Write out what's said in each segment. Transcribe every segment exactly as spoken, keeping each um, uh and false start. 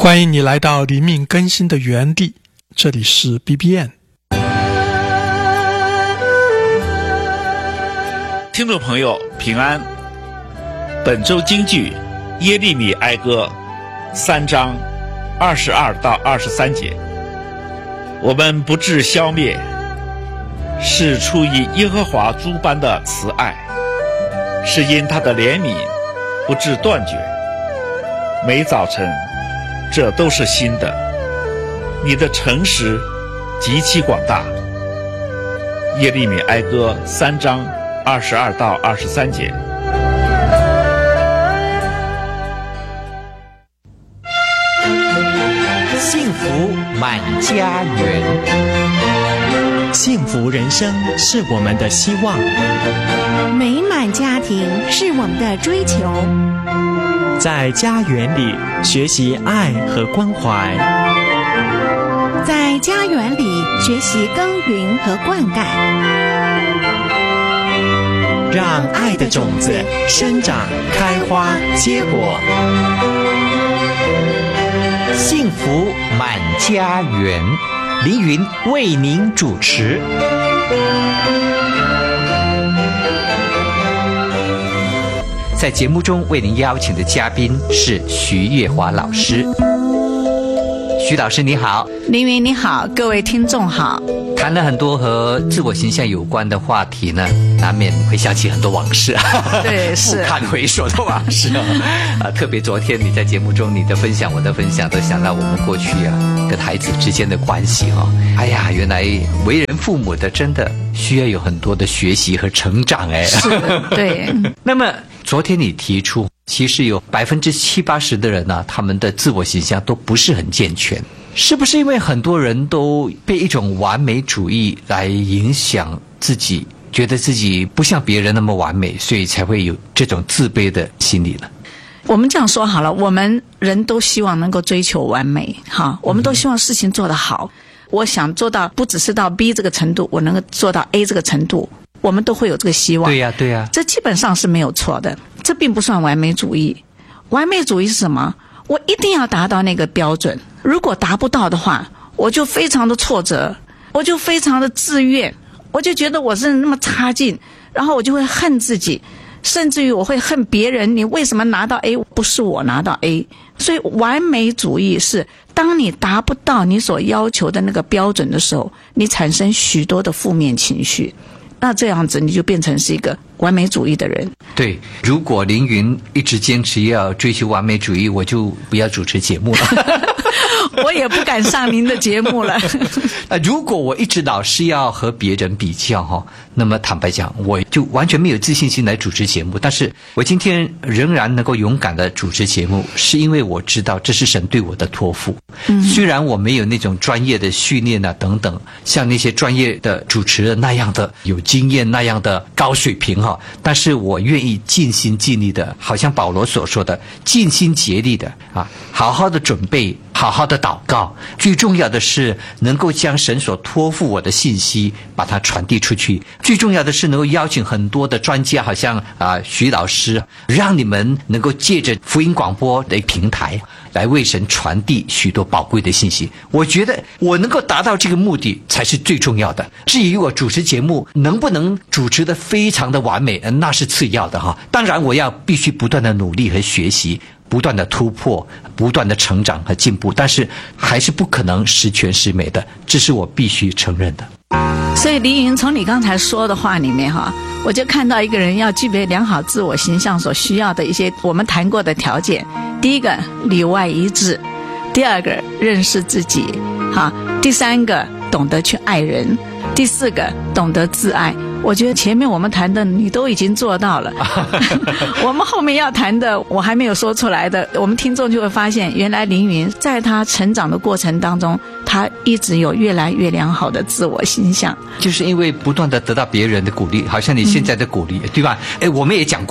欢迎你来到灵命更新的原地，这里是 B B N。 听众朋友平安，本周京剧耶利米哀歌三章二十二到二十三节。我们不致消灭，是出于耶和华诸般的慈爱，是因他的怜悯不致断绝。每早晨这都是新的，你的诚实极其广大。耶利米哀歌三章二十二到二十三节。 幸福满家园， 幸福人生是我们的希望， 美满家庭是我们的追求。 在家园里学习爱和关怀， 在家园里学习耕耘和灌溉， 让爱的种子生长、开花、结果。 幸福满家园，凌云为您主持。在节目中为您邀请的嘉宾是徐月华老师。徐老师你好。 凌云你好，各位听众好。 谈了很多和自我形象有关的话题呢，难免会想起很多往事啊， 对，是不堪回首的往事啊。特别昨天你在节目中你的分享，我的分享，都想到我们过去啊跟孩子之间的关系哈、哦。哎呀，原来为人父母的真的需要有很多的学习和成长哎。 是的，对。 那么昨天你提出，其实有百分之七八十的人呢、啊，他们的自我形象都不是很健全。是不是因为很多人都被一种完美主义来影响自己，觉得自己不像别人那么完美，所以才会有这种自卑的心理呢？ 我们这样说好了，我们人都希望能够追求完美，哈，我们都希望事情做得好。嗯、我想做到不只是到 B 这个程度，我能够做到 A 这个程度，我们都会有这个希望。 对呀、啊，对呀、啊， 这基本上是没有错的，这并不算完美主义。完美主义是什么？我一定要达到那个标准，如果达不到的话，我就非常的挫折，我就非常的自怨，我就觉得我是那么差劲，然后我就会恨自己，甚至于我会恨别人，你为什么拿到 A 不是我拿到 A。 所以完美主义是当你达不到你所要求的那个标准的时候，你产生许多的负面情绪，那这样子你就变成是一个完美主义的人。 对，如果凌云一直坚持要追求完美主义，我就不要主持节目了。 我也不敢上您的节目了。 呃，如果我一直老是要和别人比较哈，那么坦白讲，我就完全没有自信心来主持节目。但是我今天仍然能够勇敢的主持节目，是因为我知道这是神对我的托付。嗯，虽然我没有那种专业的训练啊等等，像那些专业的主持人那样的有经验，那样的高水平哈，但是我愿意尽心尽力的，好像保罗所说的，尽心竭力的啊，好好的准备，好好的祷告，最重要的是能够将神所托付我的信息把它传递出去，最重要的是能够邀请很多的专家，好像啊徐老师，让你们能够借着福音广播的平台来为神传递许多宝贵的信息。我觉得我能够达到这个目的才是最重要的，至于我主持节目能不能主持得非常的完美，那是次要的哈。当然我要必须不断的努力和学习，不断的突破，不断的成长和进步，但是还是不可能十全十美的，这是我必须承认的。 所以凌云从你刚才说的话里面哈，我就看到一个人要具备良好自我形象所需要的一些我们谈过的条件。第一个，里外一致；第二个，认识自己；哈，第三个，懂得去爱人；第四个，懂得自爱。我觉得前面我们谈的你都已经做到了。我们后面要谈的我还没有说出来的，我们听众就会发现，原来凌云在他成长的过程当中，他一直有越来越良好的自我形象， 就是因为不断的得到别人的鼓励，好像你现在的鼓励、嗯、对吧？哎，我们也讲过嘛，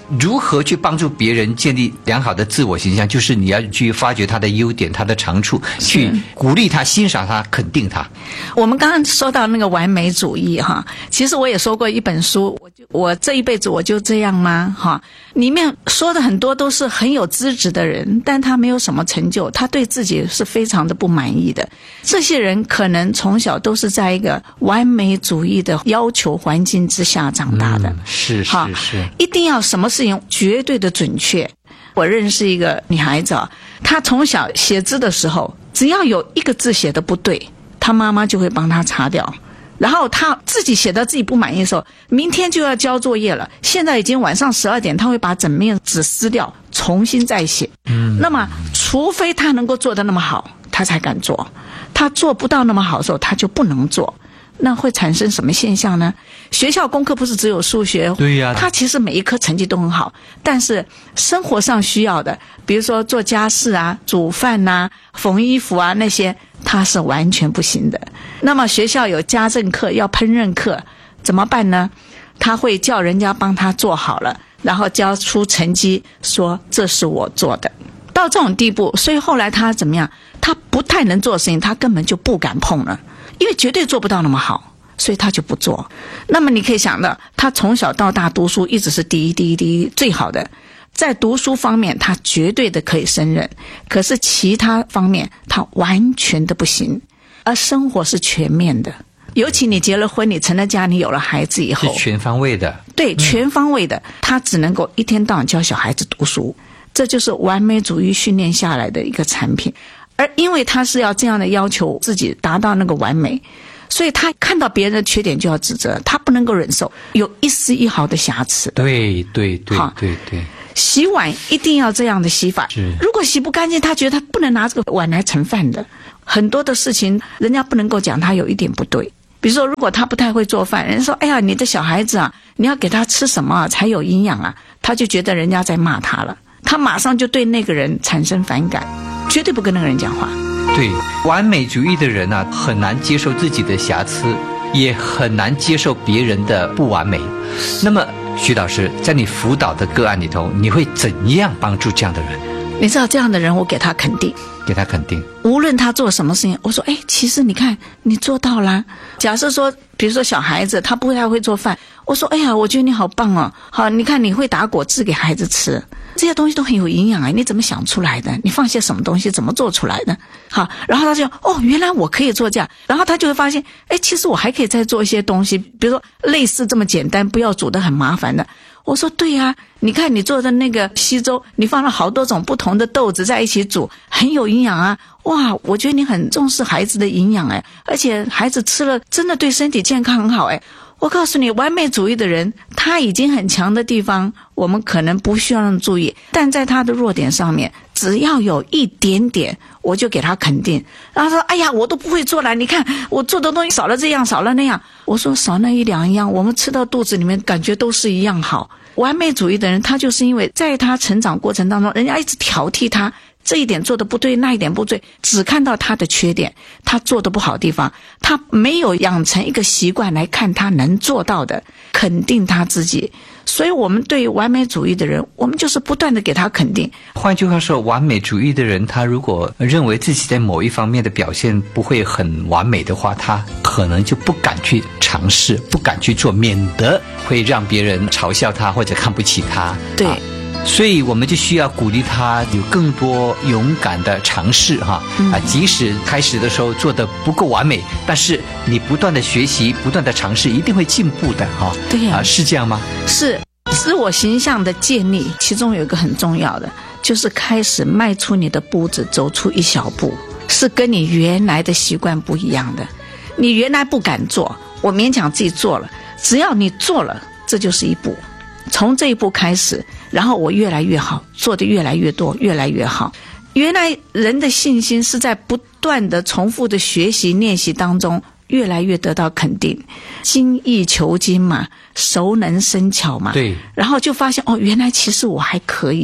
如何去帮助别人建立良好的自我形象，就是你要去发掘他的优点，他的长处，去鼓励他，欣赏他，肯定他。 我们刚刚说到那个完美主义哈，其实我也说过一本书，我就我这一辈子我就这样吗哈？里面说的很多都是很有资质的人，但他没有什么成就，他对自己是非常的不满意的。这些人可能从小都是在一个完美主义的要求环境之下长大的， 嗯、是是是， 一定要什么事情绝对的准确。我认识一个女孩子啊，她从小写字的时候，只要有一个字写的不对，她妈妈就会帮她擦掉。然后她自己写到自己不满意的时候，明天就要交作业了，现在已经晚上十二点，她会把整面纸撕掉，重新再写。嗯，那么除非她能够做得那么好，她才敢做。她做不到那么好的时候，她就不能做。那会产生什么现象呢？学校功课不是只有数学， 对呀， 他其实每一科成绩都很好，但是生活上需要的，比如说做家事啊、煮饭啊、缝衣服啊那些，他是完全不行的。那么学校有家政课、要烹饪课，怎么办呢？他会叫人家帮他做好了，然后交出成绩，说这是我做的。到这种地步，所以后来他怎么样？他不太能做的事情，他根本就不敢碰了。因为绝对做不到那么好，所以他就不做。那么你可以想到，他从小到大读书一直是第一第一第一最好的，在读书方面他绝对的可以胜任，可是其他方面他完全的不行。而生活是全面的，尤其你结了婚，你成了家，你有了孩子以后， 是全方位的。 对，全方位的，他只能够一天到晚教小孩子读书，这就是完美主义训练下来的一个产品。而因为他是要这样的要求自己达到那个完美，所以他看到别人的缺点就要指责，他不能够忍受有一丝一毫的瑕疵。 对对对对对， 洗碗一定要这样的洗法，如果洗不干净，他觉得他不能拿这个碗来盛饭的。很多的事情人家不能够讲他有一点不对，比如说如果他不太会做饭，人家说哎呀你的小孩子啊，你要给他吃什么才有营养啊，他就觉得人家在骂他了，他马上就对那个人产生反感，绝对不跟那个人讲话。 对，完美主义的人啊，很难接受自己的瑕疵，也很难接受别人的不完美。那么徐老师，在你辅导的个案里头，你会怎样帮助这样的人？ 你知道这样的人，我给他肯定， 给他肯定， 无论他做什么事情，我说哎，其实你看你做到啦。假设说比如说小孩子他不太会做饭，我说哎呀我觉得你好棒哦，好，你看你会打果汁给孩子吃，这些东西都很有营养啊，你怎么想出来的？你放些什么东西，怎么做出来的？好，然后他就哦，原来我可以做这样，然后他就会发现，哎，其实我还可以再做一些东西，比如说类似这么简单，不要煮得很麻烦的。我说对呀、啊，你看你做的那个稀粥，你放了好多种不同的豆子在一起煮，很有营养啊！哇，我觉得你很重视孩子的营养哎，而且孩子吃了真的对身体健康很好哎。我告诉你，完美主义的人，他已经很强的地方，我们可能不需要那么注意，但在他的弱点上面，只要有一点点，我就给他肯定。然后说，哎呀，我都不会做了，你看我做的东西少了这样，少了那样。我说少那一两样，我们吃到肚子里面感觉都是一样好。完美主义的人，他就是因为在他成长过程当中，人家一直挑剔他，这一点做的不对，那一点不对，只看到他的缺点，他做的不好的地方，他没有养成一个习惯来看他能做到的，肯定他自己。所以我们对于完美主义的人，我们就是不断的给他肯定。 换句话说，完美主义的人，他如果认为自己在某一方面的表现不会很完美的话，他可能就不敢去尝试，不敢去做，免得会让别人嘲笑他或者看不起他。 对、 啊所以我们就需要鼓励他有更多勇敢的尝试哈、嗯、啊，即使开始的时候做得不够完美，但是你不断的学习，不断的尝试，一定会进步的哈。 对呀、 啊，是这样吗？ 是，自我形象的建立，其中有一个很重要的，就是开始迈出你的步子，走出一小步，是跟你原来的习惯不一样的。你原来不敢做，我勉强自己做了，只要你做了，这就是一步。从这一步开始，然后我越来越好，做得越来越多，越来越好。原来人的信心是在不断的重复的学习练习当中越来越得到肯定，精益求精嘛，熟能生巧嘛。 对， 然后就发现哦，原来其实我还可以。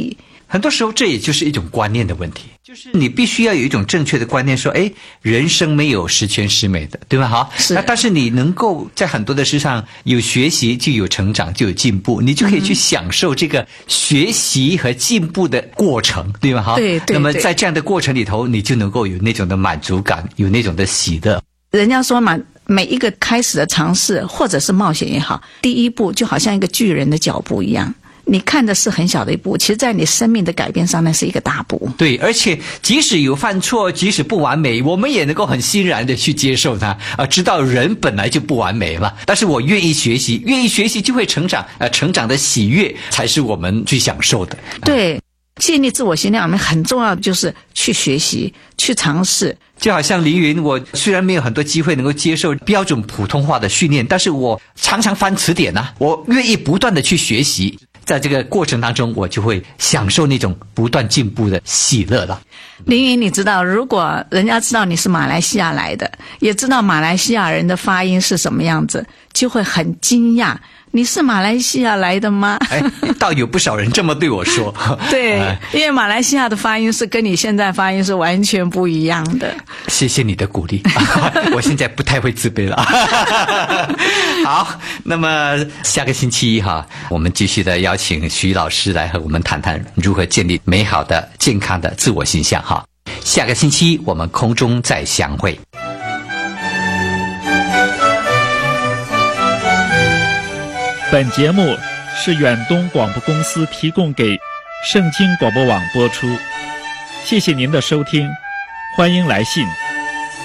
很多时候这也就是一种观念的问题，就是你必须要有一种正确的观念，说，哎，人生没有十全十美的，对吧？好， 是。 那但是你能够在很多的事上有学习，就有成长，就有进步，你就可以去享受这个学习和进步的过程，对吧？好， 对对对。 那么在这样的过程里头，你就能够有那种的满足感，有那种的喜乐。 人家说嘛，每一个开始的尝试或者是冒险也好，第一步就好像一个巨人的脚步一样。你看的是很小的一步，其实在你生命的改变上那是一个大步。 对，而且即使有犯错，即使不完美，我们也能够很欣然的去接受它，啊，知道人本来就不完美嘛。但是我愿意学习，愿意学习就会成长，呃，成长的喜悦才是我们最享受的。 对，建立自我形象里面很重要的就是去学习，去尝试。 就好像凌云，我虽然没有很多机会能够接受标准普通话的训练，但是我常常翻词典啊，我愿意不断的去学习。在这个过程当中，我就会享受那种不断进步的喜乐了。 凌云，你知道，如果人家知道你是马来西亚来的，也知道马来西亚人的发音是什么样子，就会很惊讶。你是马来西亚来的吗？ 哎，倒有不少人这么对我说。 对，因为马来西亚的发音是跟你现在发音是完全不一样的。 谢谢你的鼓励，我现在不太会自卑了。好，那么下个星期一哈，我们继续的邀请徐老师来和我们谈谈如何建立美好的、健康的自我形象哈。下个星期我们空中再相会。 本节目是远东广播公司提供给圣经广播网播出，谢谢您的收听，欢迎来信。